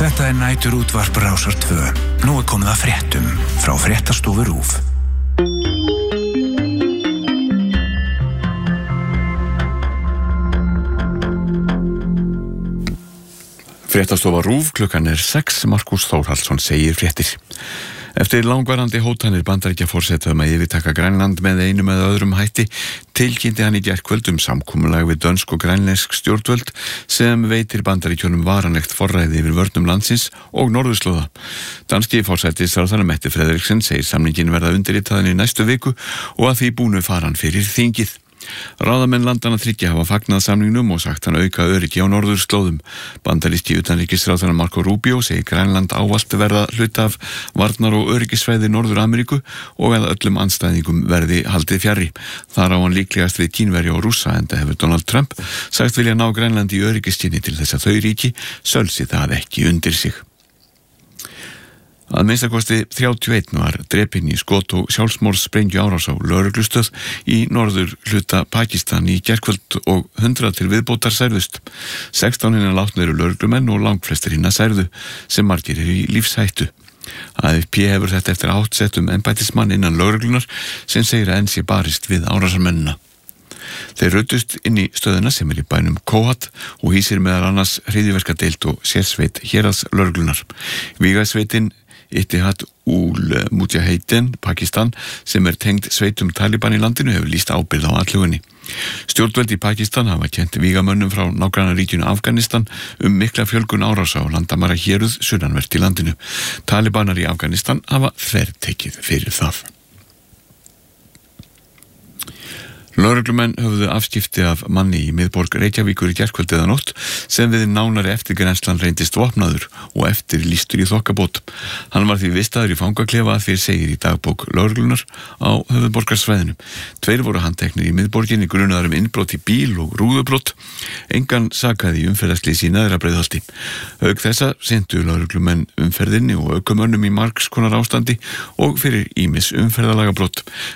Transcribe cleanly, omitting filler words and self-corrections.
Þetta nætur útvarp Rásar 2. Nú komið að fréttum frá Fréttastofu RÚV. Fréttastofa RÚV, klukkan 6, Markús Þórhallsson segir fréttir. Eftir langvarandi hótanir Bandaríkjaforseta að yfirtaka Grænland með einum eða öðrum hætti, tilkynnti hann í gærkvöld samkomulag við dönsk og grænlensk stjórnvöld sem veitir Bandaríkjunum varanlegt forræði yfir vörnum landsins og norðurslóða. Danski forsætisráðherra Mette Frederiksen segir samningin verða undirritaðan í næstu viku og að því búnu fara hann fyrir þingið. Ráðamenn landanna þriggja hafa fagnað samningnum og sagt hann auka öryggi á norðurslóðum. Bandaríski utanríkisráðherra Marco Rubio segir Grænland ávallt verða hluta af varnar- og öryggissvæði Norður-Ameríku og að öllum andstæðingum verði haldið fjarri. Þar á hann líklegast við Kínverja og Rússa, enda hefur Donald Trump sagt vilja ná Grænlandi í öryggisskyni til þess að þau ríki sölsi það ekki undir sig. Að minnstakosti 31 var drepinn í skot- og sjálfsmorðssprengju árás á lögreglustöð í norður hluta Pakistan í gærkvöld og 100 til viðbótar særðust. 16 hinna látnu eru lögreglumenn og langflestir hinna særðu sem margir eru í lífshættu. AFP hefur þetta eftir átsettum embættismann innan lögreglunar sem segir að enn sé barist við árásarmennina. Þeir röddust inn í stöðuna sem í bænum Kohat og hýsir meðal annars hryðjuverkadeild og sérsveit héraðs lögreglunar. Vígasveitin Ittihad ul Mujahedin, Pakistan, sem tengd sveitum Taliban í landinu, hefur lýst ábyrgð á athugunni. Stjórnvöld í Pakistan hafa kennt vígamönnum frá nágrannaríkjunu Afganistan mikla fjölgun árása á landamæra héruð sunnanvert í landinu. Talibanar í Afganistan hafa þvertekið fyrir það. Lögreglumenn höfðu afskipti af manni í miðborg Reykjavíkur í gærkvöld eða nótt sem við nánari eftirgrennslan reyndist vopnaður og eftirlýstur í þokkabót. Hann var því vistaður í fangaklefa að því segir í dagbók lögreglunar á höfuðborgarsvæðinu. 2 voru handteknir í miðborginni grunaðar innbrot í bíl og rúðubrot. Engan sakaði í umferðarslys í Neðra Breiðholti. Auk þessa sinntu lögreglumenn umferðinni og aukumönnum í margs konar ástandi og fyrir ýmis umferðarlagabrot.